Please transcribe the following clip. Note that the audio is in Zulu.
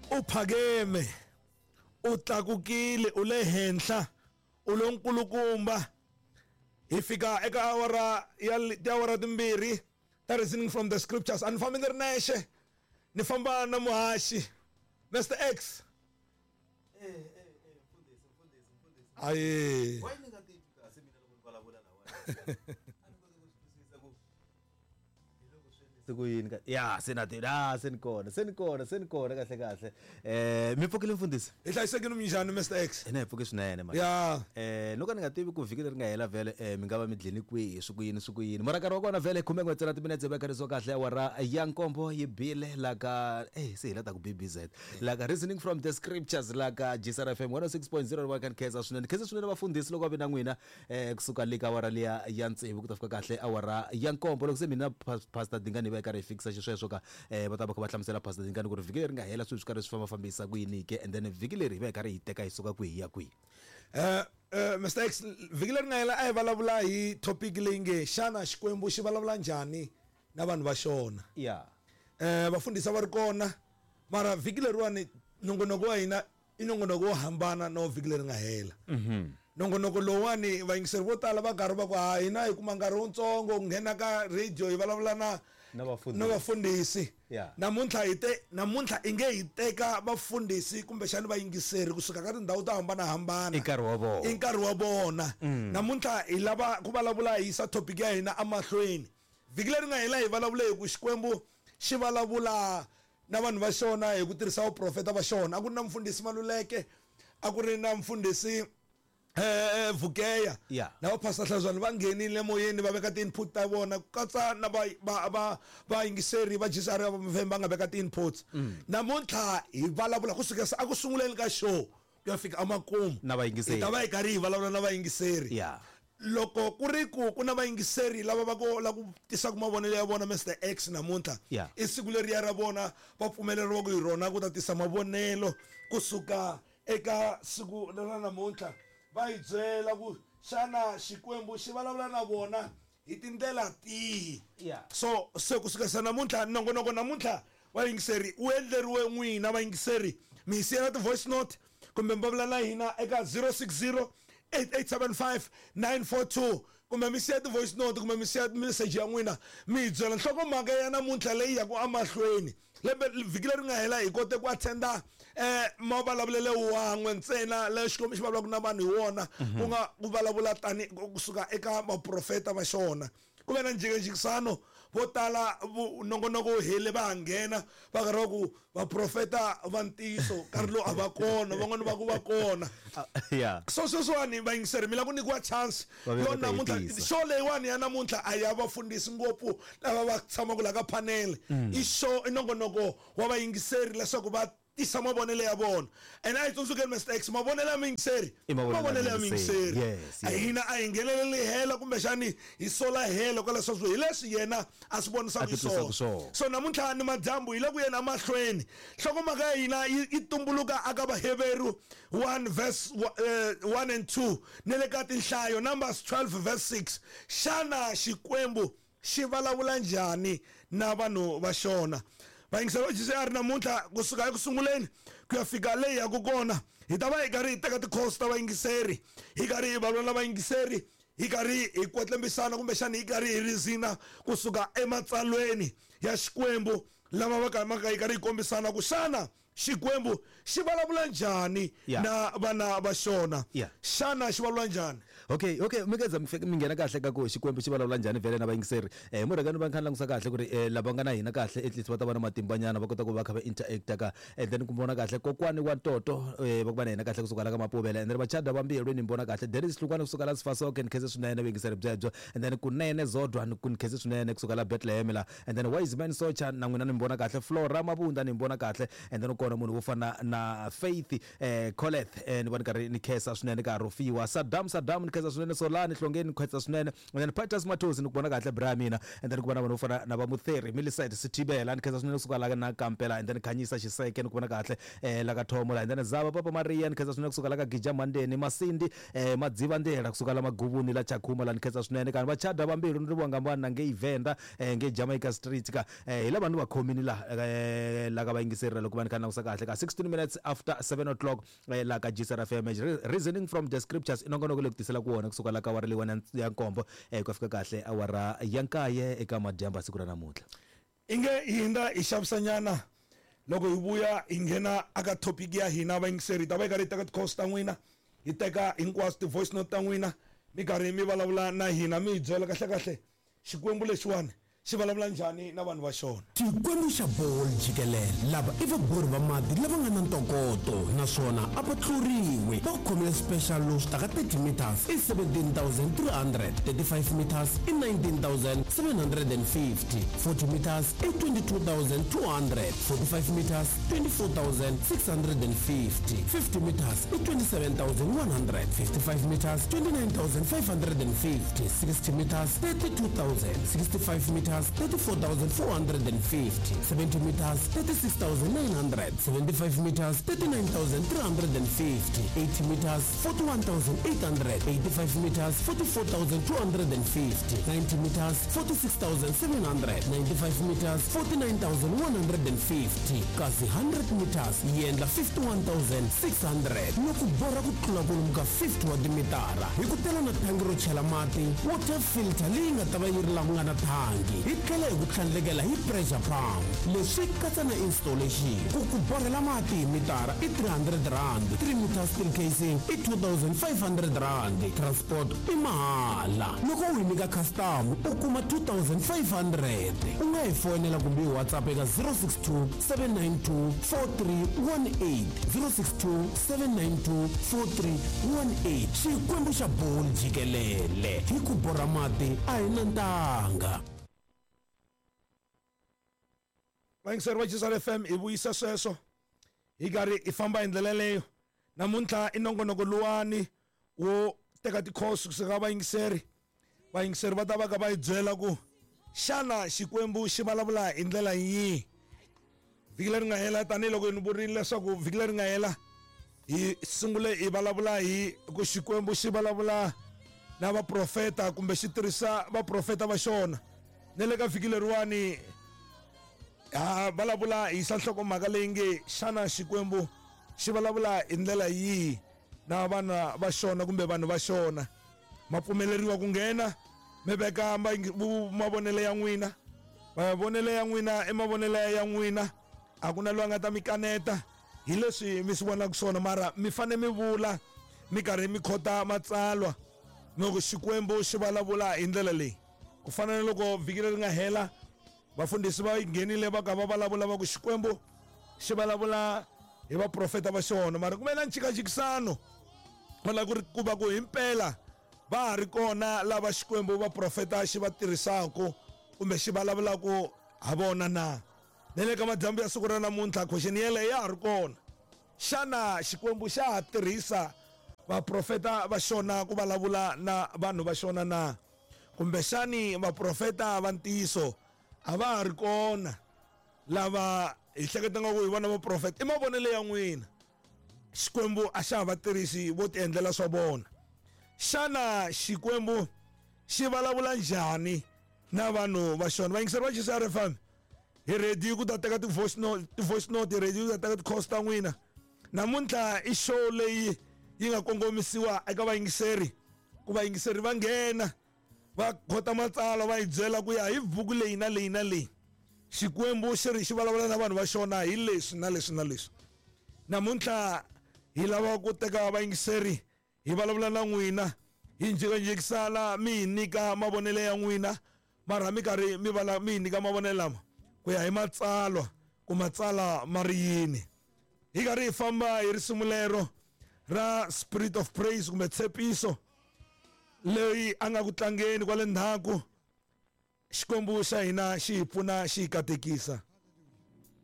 uphakeme utlakukile ule henhla ulonkulukumba ifika eka awara timbirhi ta reasoning from the scriptures anifambi ni ri nexe ni famba na muhaxi Mr X aye why ni nga tivi kasi mina loko ni vulavula na wena a ni koti ku swi twisisa ku hi loko swi endlise ku yini ka ya se ni kona kahle mi pfukile mfundhisi hi hlayisekile minjhani Mr X ene hi pfuke swinene mara ya loko ni nga tivi ku vhiki leri nga hela vhele mi nga va mi dlini kwihi swi kuyini mara nkarhi wa kona vhele 10 timinetse veka riso kahle awara ya nkombo yi bile laka se hila ta ku BBZ laka reasoning from the scriptures laka GSR FM 106.0 wa kan kheza swinene vafundhisi loko va na n'wina kusuka leka awara liya ya ntsevu ku ta fika kahle awara ya nkombo loko se mina pastor Dingani va karhi fixa xisweswo ka va ta va va hlamusela pastor Dingani ku ri vhiki leri nga hela swi karhi swi fambisa ku yini ke and then vhiki leri va karhi hi teka hi suka kwihi ya kwihi Mr X vhiki leri nga hela a hi vulavula hi topic leyi nge xana Xikwembu xi vulavula njhani na vanhu va xona vafundhisi va ri kona mara vhiki leriwani nongonoko wa hina i nongonoko wo hambana na vhiki leri nga hela nongonoko lowani vayingiseri vo tala va karhi va ku hina hi kuma nkarhi wutsongo nghena ka radio hi vulavula na vafundhisi namuntlha i nge hi teka vafundhisi kumbe xani vayingiseri kusuka ka tindhawu to hambanahambana i nkarhi wa vona namuntlha hi lava ku vulavula hi yisa topic ya hina amahlweni vhiki leri nga hela hi vulavule hi ku Xikwembu xi vulavula na vanhu va xona hi ku tirhisa vuprofeta va xona a ku ri na mfundhisi Maluleke a ku ri na mfundhisi Vukeya na va pastor Hlazwana va nghenile moyeni va veka ti-input ta vona ku katsa na va yingiseri va GSR va Mvemba nga veka ti-inputs namuntlha hi vulavula kusuka a ku sunguleni ka show ku ya fika amakumu na vayingiseri ta va hi karhi hi vulavula na vayingiseri loko ku ri ku na vayingiseri lava va ku la ku tisa ku mavonelo ya vona Mr X namuntlha i siku leriya ra vona va pfumeleriwa ku hi rona ku ta tisa mavonelo kusuka eka siku ra namuntlha va hi byela ku xana Xikwembu xi vulavula na vona hi tindlela tihi so se kusuka sa namuntlha nongonoko namuntlha vayingiseri u endleriwe n'wina vayingiseri mi siyela ti-voice note kumbe mbavula na hina eka 060 8875 942 kumbe mi siya ti-voice note kumbe mi siya message ya n'wina mi hi byela nhlokomhaka ya namuntlha leyi ya ku amahlweni lembe vhiki leri nga hela hi kote ku attenda mavulavulele wan'we ntsena le Xikwembu xi vulavulaka na vanhu hi wona ku nga ku vulavula tani kusuka eka vaprofeta va xona ku ve na njhekanjhekisano vo tala nongonoko hele va nghena va karhi va ku vaprofeta va ntiyiso nkarhi lowu a va kona van'wani va ku va kona so sweswiwani vayingiseri mi la ku nyikiwa chance yo namuntlha show leyiwani ya namuntlha a ya vafundhisi ngopfu lava va tshamaka la ka panel i show i nongonoko wa vayingiseri leswaku va tisa mavonelo ya vona and a hi tsundzukeni Mr X mavonelo ya miyingiseri mavonelo ya miyingiseri a hina a hi ngheneleli hela kumbexani hi sola hela ka leswaku hi leswi yena a swi vonisaka so namuntlha ni madyambu hi le ku yena mahlweni nhlokomhaka ya hina yi tumbuluka aka vaHeberu 1 verse 1 and 2 ne le ka tinhlayo Numbers 12 verse 6 xana Xikwembu xi vulavula njhani na vanhu va xona vayingiseri va GSR namuntlha kusuka eku sunguleni ku ya fika leyi ya ku kona hi ta va hi karhi hi teka ti-calls ta vayingiseri hi karhi hi vulavula na vayingiseri hi karhi hi kwetlembisana kumbexani hi karhi hi rizina kusuka ematsalweni ya Xikwembu lama va karhi hi karhi hi kombisana ku xana Xikwembu xi vulavula njhani na vana va xona xana xi vulavula njhani okay mi ngeza mi nghena kahle ka ku Xikwembu xi vulavula njhani vhele na vayingiseri murhangani va khanlangusa kahle ku ri lava nga na hina kahle at least va ta va na matimbanyana va kota ku va kha va interact ka and then ku vona kahle kokwani wa Toto va ku va na hina kahle kusuka la ka Mapuvela and then vachada vambirhi ni vona kahle there is Hlukwana kusuka la Sifasoke ni kheze swinene vayingiseri byebyo and then kunene Zodwa ni kheze swinene kusuka la Bethlehem la and then Wise Man Socha na n'wina ni vona kahle Flora Mabunda ni vona kahle and then kona munhu wo fana na Faith Coleth ni vona karhi ni khesa swinene ka Rofiwa Saddam ni khetsa swinene Solani Hlongeni khetsa swinene and then Titus Matosi ni kubona kahle bra mina and then kubona vanhu fana na Bamutheri Millicent Sithibela ni khetsa swinene kusuka la na Kampela and then Khanyisa Shiseke ni kubona kahle la ka Thomola and then Zaba Papa Maria ni khetsa swinene kusuka la ka Gija Mandeni Masindi Madziva Ndela kusuka la Magubuni la Chakuma la ni khetsa swinene kana bachada bambili ni bonga mbana nge Ivenda nge Jamaica Street ka ila vanhu va khomini la ka bayingiseri loko vani kana kusuka kahle ka 16 minutes after 7 o'clock la ka Gisera FM reasoning from the scriptures inongonoko lekutisela kuona kusuka la ka wari liwana ya nkombo ku fika kahle awara yankaye eka madyamba siku ra namuntlha inge hinda ishabsanyana loko ibuya ingena aka topic ya hina bayingiseri ta bayikari ta costa n'wina hiteka hinkwaswo ti voice note ta n'wina mi karhi mi vulavula na hina mi byela kahle xikwembu lexiwani xi vulavula njhani na vanhu va xona Xikwembu xa bolo jikelele lava i vabori va mati lava nga na ntokoto naswona a va tluriwe va khomile special low taka 30 meters i 17,300 35 meters i 19,750 40 meters i 22,200 45 meters 24,650 50 meters i 27,100 55 meters 29,550 60 meters 32,000 65 meters 34,450 70 meters 36,900 75 meters 39,350 80 meters 41,800 85 meters 44,250 90 meters 46,700 95 meters 49,150 kasi 100 meters yendla 51,600 loko bora ku tlula kwalomu ka 50 wa timitara hi ku tela na thangi ro chela mati water filter leyi nga ta va yi ri laha ku nga na thangi hi tlhela hi ku tlhandlekela hi pressure pump leswi katsa na installation ku borhela mati hi mitara i 300 rand 3 meters steel casing i 2,500 rand transport i mahala loko u hi nyika custom u kuma 2,500 u nga hi fonela kumbe hi WhatsApp eka 062 792 4318 062 792 4318 Xikwembu xa bolo jikelele hi ku borha mati a hi na ntanga. Bayingiseri va Gisera FM ibuyisa sweswo hi karhi i famba hi ndlela leyo namuntlha i nongonoko luwani wo teka tikhosi kusuka bayingiseri va ta va ka va hi byela ku xana Xikwembu xi vulavula hi ndlela yihi vhiki leri nga hela tanihiloko ni vurile leswaku vhiki leri nga hela hi sungule hi vulavula hi ku Xikwembu xi vulavula na vaprofeta kumbe xi tirhisa vaprofeta va xona ne le ka vhiki leriwani vulavula hi nhlokomhaka leyi nge xana Xikwembu xi vulavula hi ndlela yihi na vana va xona kumbe vanhu va xona ma pfumeleriwa ku nghena mi veka mavonele ya n'wina mavonele ya n'wina i mavonele ya n'wina a ku na loyi a nga ta mi kaneta hi leswi mi swi vonaka swona mara mi fane mi vula mi karhi mi khota matsalwa loko Xikwembu xi vulavula hi ndlela leyi ku fana na loko vhiki leri nga hela vafundhisi va nghenile va ka va vulavula va ku Xikwembu xi vulavula hi vaprofeta va xona mara ku ve na njikajikisano wala ku va ku himpela va ha ri kona lava Xikwembu vaprofeta xi va tirhisako kumbe xi vulavulaka ha vona na le ka madyambu ya siku ra namuntlha question yele ya ha ri kona xana Xikwembu xa ha tirhisa vaprofeta va xona ku vulavula na vanhu va xona na kumbe xani vaprofeta va ntiyiso a va ha ri kona lava hi hleketanga ku hi vona vaprofeta i mavonele ya n'wina Xikwembu a xa ha va tirhisi vo ti endlela swa vona xana Xikwembu xi vulavula njhani na vanhu va xona vayingiseri va Gisera FM hi ready ku ta teka ti voice note hi ready ku ta teka tikhosi ta n'wina namuntlha i show leyi yi nga kongomisiwa eka vayingiseri ku vayingiseri va nghena va khota matsalwa va hi byela ku ya hi buku leyi na leyi na leyi Xikwembu xi vulavula na vanhu va xona hi leswi na leswi na leswi namuntlha hi lava ku teka vayingiseri hi vulavula na n'wina hi njikajikisana mi hi nyika mavonele ya n'wina mara mi karhi mi hi nyika mavonele lama ku ya hi matsalwa ku matsala ma ri yini hi karhi hi famba hi risimu lero ra Spirit of Praise kumbe tshepiso leyi a nga ku tlangeni kwale ndzhaku Xikwembu xa hina xi hi pfuna xi hi katekisa